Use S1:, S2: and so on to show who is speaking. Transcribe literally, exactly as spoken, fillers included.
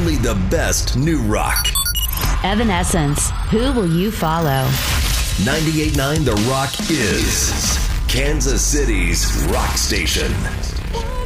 S1: only the best new rock.
S2: Evanescence, who will you follow?
S1: ninety-eight point nine The Rock is Kansas City's rock station.